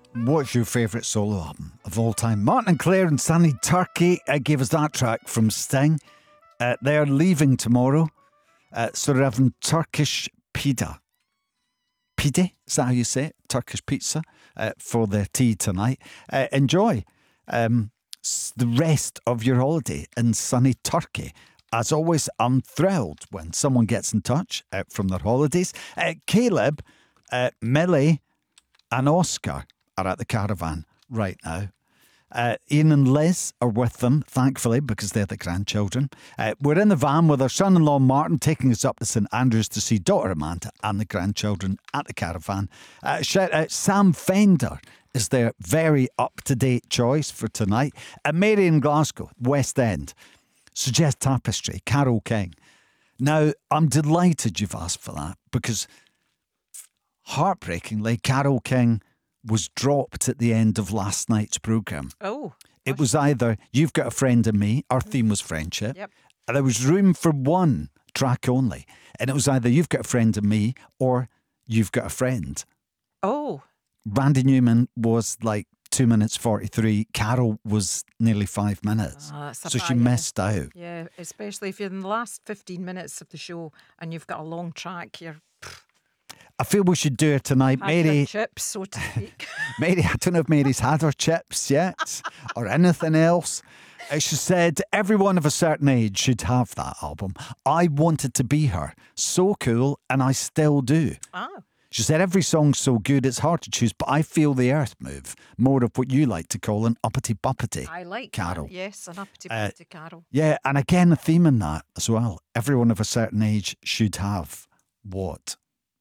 What's your favourite solo album of all time? Martin and Claire and Sunny Turkey gave us that track from Sting. They're leaving tomorrow. So they're having Turkish pide. Pide, is that how you say it? Turkish pizza for their tea tonight. Enjoy the rest of your holiday in sunny Turkey. As always, I'm thrilled when someone gets in touch from their holidays. Caleb, Millie and Oscar are at the caravan right now. Ian and Liz are with them, thankfully, because they're the grandchildren. We're in the van with our son-in-law Martin, taking us up to St Andrews to see daughter Amanda and the grandchildren at the caravan. Shout out, Sam Fender is their very up-to-date choice for tonight. And Mary in Glasgow, West End, suggests Tapestry, Carole King. Now, I'm delighted you've asked for that, because heartbreakingly, Carole King was dropped at the end of last night's programme. Oh. It was either You've Got a Friend in Me, our theme was friendship. Yep. And there was room for one track only. And it was either You've Got a Friend in Me or You've Got a Friend. Oh. Randy Newman was like 2 minutes 43. Carol was nearly 5 minutes. So she missed out. Yeah, especially if you're in the last 15 minutes of the show and you've got a long track, you're... I feel we should do it tonight. Mary, chips, so to speak. Mary, I don't know if Mary's had her chips yet or anything else. She said everyone of a certain age should have that album. I wanted to be her. So cool, and I still do. Ah. She said every song's so good it's hard to choose, but I feel the earth move. More of what you like to call an uppity buppity. I like Carol. that, yes, an uppity buppity Carol. Yeah, and again a theme in that as well. Everyone of a certain age should have what?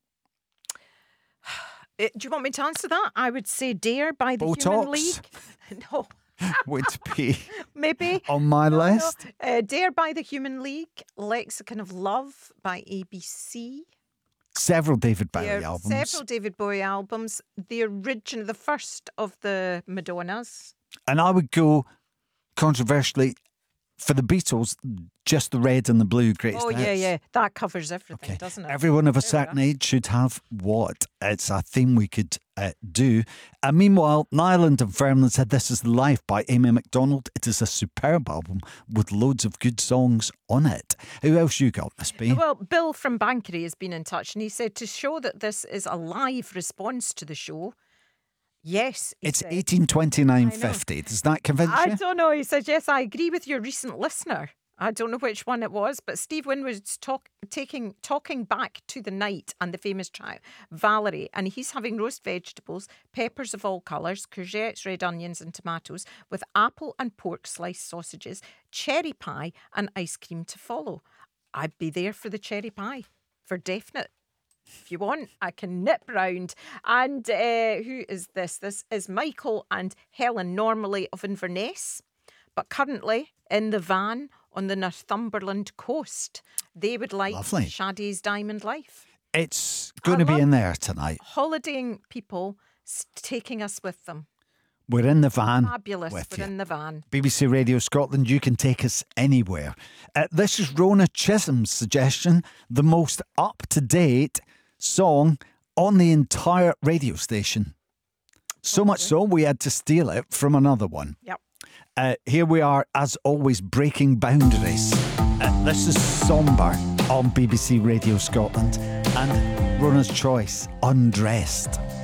Do you want me to answer that? I would say Dare by the Botox? Human League. No. Would be maybe on my list. No. Dare by the Human League, Lexicon of Love by ABC. Several David Bowie albums. Several David Bowie albums. The first of the Madonnas. And I would go controversially for the Beatles, just the red and the blue greatest hits. Yeah. That covers everything, doesn't it? Everyone of a certain age should have what? It's a theme we could do. And meanwhile, Nyland and Fermlin said This Is the Life by Amy MacDonald. It is a superb album with loads of good songs on it. Who else you got, Miss B? Well, Bill from Bankery has been in touch and he said to show that this is a live response to the show. Yes, it's 1829.50. Does that convince you? I don't know. He said, yes, I agree with your recent listener. I don't know which one it was, but Steve Wynn was talking back to the night and the famous track Valerie, and he's having roast vegetables, peppers of all colours, courgettes, red onions and tomatoes with apple and pork sliced sausages, cherry pie and ice cream to follow. I'd be there for the cherry pie, for definite. If you want, I can nip round. And who is this? This is Michael and Helen, normally of Inverness, but currently in the van on the Northumberland coast. They would like Shaddy's Diamond Life. It's going to be in there tonight. Holidaying people taking us with them. We're in the van. Fabulous. We're in the van. BBC Radio Scotland, you can take us anywhere. This is Rona Chisholm's suggestion, the most up-to-date song on the entire radio station. So much so, we had to steal it from another one. Yep. Here we are, as always, breaking boundaries. This is Somber on BBC Radio Scotland and Rona's choice, Undressed.